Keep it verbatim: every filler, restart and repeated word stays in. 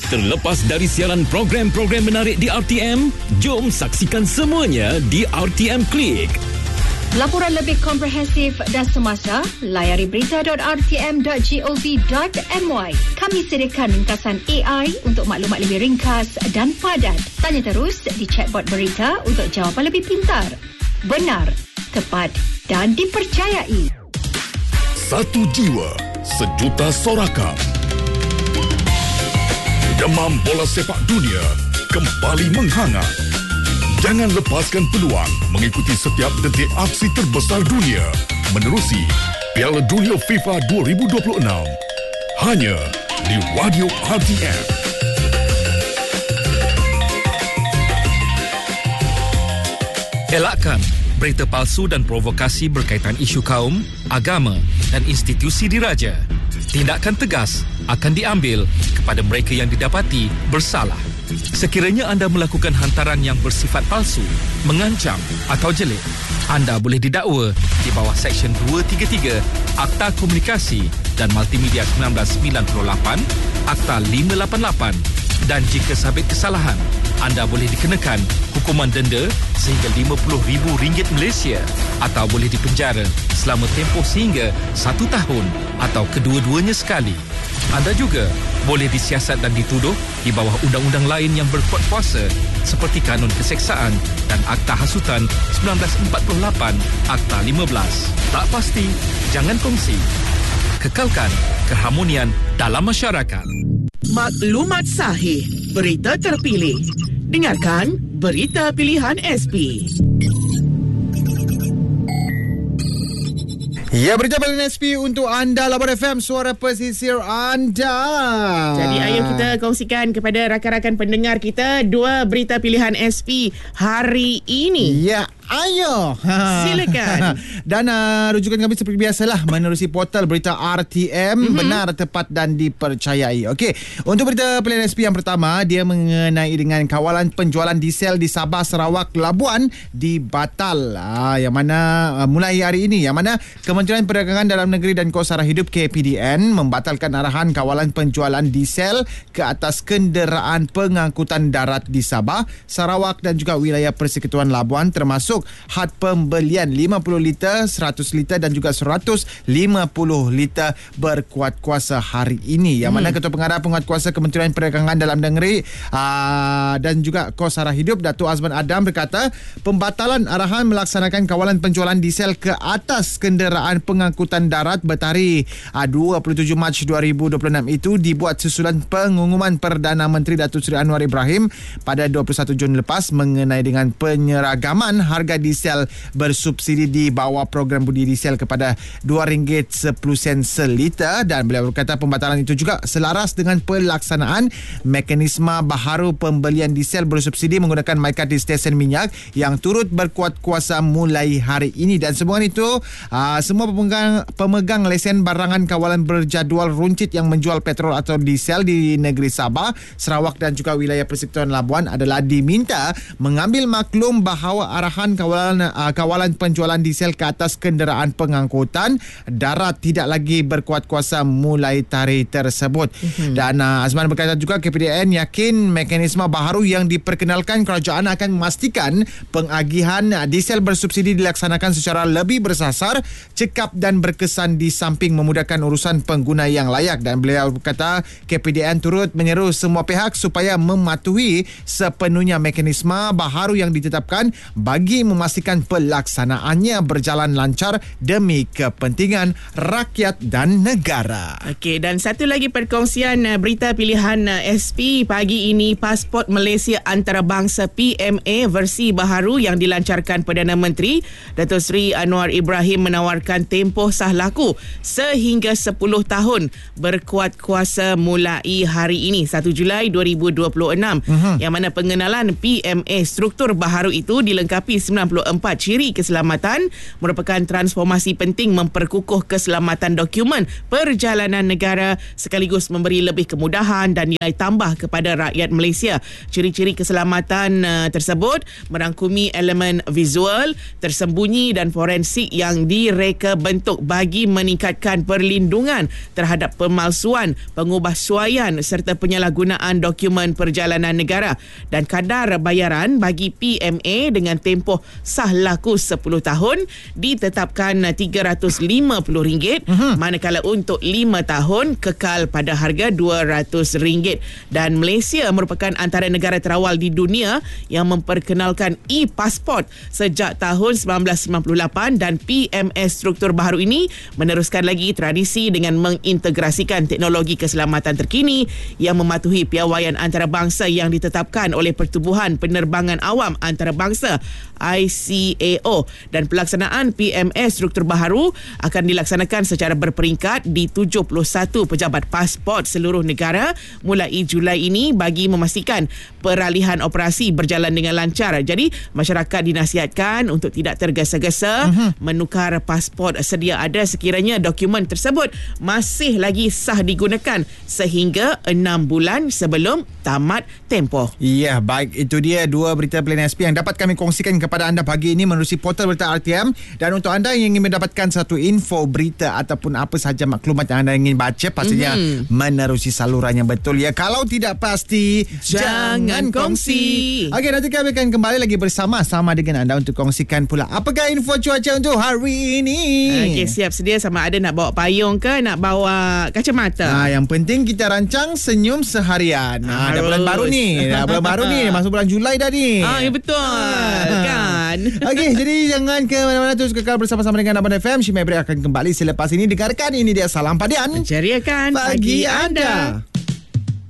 Terlepas dari siaran program-program menarik di R T M, jom saksikan semuanya di R T M Klik. Laporan lebih komprehensif dan semasa, layari berita dot r t m dot gov dot m y. Kami sediakan ringkasan A I untuk maklumat lebih ringkas dan padat. Tanya terus di chatbot berita untuk jawapan lebih pintar, benar, tepat dan dipercayai. Satu jiwa, sejuta sorakan. Demam bola sepak dunia kembali menghangat. Jangan lepaskan peluang mengikuti setiap detik aksi terbesar dunia menerusi Piala Dunia FIFA dua ribu dua puluh enam. Hanya di Radio R T M. Elakkan berita palsu dan provokasi berkaitan isu kaum, agama dan institusi diraja. Tindakan tegas akan diambil kepada mereka yang didapati bersalah. Sekiranya anda melakukan hantaran yang bersifat palsu, mengancam atau jelik, anda boleh didakwa di bawah Seksyen dua tiga tiga Akta Komunikasi dan Multimedia seribu sembilan ratus sembilan puluh lapan, Akta lima lapan lapan, dan jika sabit kesalahan, anda boleh dikenakan hukuman denda sehingga lima puluh ribu ringgit Malaysia atau boleh dipenjara selama tempoh sehingga satu tahun atau kedua-duanya sekali. Anda juga boleh disiasat dan dituduh di bawah undang-undang lain yang berkuat kuasa seperti Kanun Keseksaan dan Akta Hasutan seribu sembilan ratus empat puluh lapan, Akta lima belas. Tak pasti, jangan kongsi. Kekalkan keharmonian dalam masyarakat. Maklumat sahih, berita terpilih. Dengarkan Berita Pilihan S P. Ya, berita pilihan S P untuk anda, Labar F M, suara pesisir anda. Jadi ayo kita kongsikan kepada rakan-rakan pendengar kita dua berita pilihan S P hari ini. Ya, ayo. Silakan. Dan uh, rujukan kami seperti biasalah menerusi portal berita R T M, mm-hmm. benar, tepat dan dipercayai. Okey, untuk berita pilihan S P yang pertama, dia mengenai dengan kawalan penjualan diesel di Sabah, Sarawak, Labuan dibatal. Ah, yang mana uh, mulai hari ini, yang mana Kementerian Perdagangan Dalam Negeri dan Kos Sara Hidup K P D N membatalkan arahan kawalan penjualan diesel ke atas kenderaan pengangkutan darat di Sabah, Sarawak dan juga wilayah Persekutuan Labuan, termasuk had pembelian lima puluh liter, seratus liter dan juga seratus lima puluh liter berkuat kuasa hari ini. Yang mana hmm. Ketua Pengarah Penguatkuasa Kementerian Perdagangan Dalam Negeri aa, dan juga Kos Sara Hidup, Datuk Azman Adam, berkata pembatalan arahan melaksanakan kawalan penjualan diesel ke atas kenderaan pengangkutan darat bertarikh dua puluh tujuh Mac dua ribu dua puluh enam itu dibuat susulan pengumuman Perdana Menteri Datuk Seri Anwar Ibrahim pada dua puluh satu Jun lepas mengenai dengan penyeragaman harga diesel bersubsidi di bawah program budi diesel kepada dua ringgit sepuluh sen seliter, dan beliau berkata pembatalan itu juga selaras dengan pelaksanaan mekanisme baharu pembelian diesel bersubsidi menggunakan mycard di stesen minyak yang turut berkuat kuasa mulai hari ini. Dan semua itu uh, semua pemegang, pemegang lesen barangan kawalan berjadual runcit yang menjual petrol atau diesel di negeri Sabah, Sarawak dan juga wilayah Persekutuan Labuan adalah diminta mengambil maklum bahawa arahan kawalan uh, kawalan penjualan diesel ke atas kenderaan pengangkutan darat tidak lagi berkuat kuasa mulai tarikh tersebut. Mm-hmm. Dan uh, Azman berkata juga K P D N yakin mekanisme baharu yang diperkenalkan kerajaan akan memastikan pengagihan uh, diesel bersubsidi dilaksanakan secara lebih bersasar, cekap dan berkesan di samping memudahkan urusan pengguna yang layak. Dan beliau berkata K P D N turut menyeru semua pihak supaya mematuhi sepenuhnya mekanisme baharu yang ditetapkan bagi memastikan pelaksanaannya berjalan lancar demi kepentingan rakyat dan negara. Okey, dan satu lagi perkongsian uh, berita pilihan uh, S P pagi ini, pasport Malaysia antarabangsa P M A versi baharu yang dilancarkan Perdana Menteri Datuk Seri Anwar Ibrahim menawarkan tempoh sah laku sehingga sepuluh tahun berkuat kuasa mulai hari ini satu Julai dua ribu dua puluh enam, uh-huh. yang mana pengenalan P M A struktur baharu itu dilengkapi sembilan sembilan puluh empat ciri keselamatan merupakan transformasi penting memperkukuh keselamatan dokumen perjalanan negara sekaligus memberi lebih kemudahan dan nilai tambah kepada rakyat Malaysia. Ciri-ciri keselamatan uh, tersebut merangkumi elemen visual, tersembunyi dan forensik yang direka bentuk bagi meningkatkan perlindungan terhadap pemalsuan, pengubahsuaian serta penyalahgunaan dokumen perjalanan negara, dan kadar bayaran bagi P M A dengan tempoh sah laku sepuluh tahun ditetapkan tiga ratus lima puluh ringgit, uh-huh. manakala untuk lima tahun kekal pada harga dua ratus ringgit. Dan Malaysia merupakan antara negara terawal di dunia yang memperkenalkan e-pasport sejak tahun sembilan belas sembilan puluh lapan, dan P M S struktur baharu ini meneruskan lagi tradisi dengan mengintegrasikan teknologi keselamatan terkini yang mematuhi piawaian antarabangsa yang ditetapkan oleh Pertubuhan Penerbangan Awam Antarabangsa I C A O, dan pelaksanaan P M S struktur baharu akan dilaksanakan secara berperingkat di tujuh puluh satu pejabat pasport seluruh negara mulai Julai ini bagi memastikan peralihan operasi berjalan dengan lancar. Jadi masyarakat dinasihatkan untuk tidak tergesa-gesa uh-huh. menukar pasport sedia ada sekiranya dokumen tersebut masih lagi sah digunakan sehingga enam bulan sebelum tamat tempoh. Ya, baik, itu dia dua berita pilihan S P yang dapat kami kongsikan kepada anda pagi ini menerusi portal berita R T M. Dan untuk anda yang ingin mendapatkan satu info, berita ataupun apa sahaja maklumat yang anda ingin baca, pastinya mm-hmm. menerusi saluran yang betul ya. Kalau tidak pasti, jangan kongsi. Okey, nanti kami akan kembali lagi bersama sama dengan anda untuk kongsikan pula apakah info cuaca untuk hari ini. Okey, siap sedia sama ada nak bawa payung ke nak bawa kacamata. Nah, yang penting kita rancang senyum seharian. Nah, dah bulan baru ni. Dah bulan baru ni. Masuk bulan Julai dah ni. Ah, ya betul. Ah. Kan. Okey, jadi jangan ke mana-mana, terus kekal bersama-sama dengan Abang F M. Shimai Break akan kembali selepas ini. Dengarkan ini dia Salam Padian. Menceriakan pagi, pagi anda.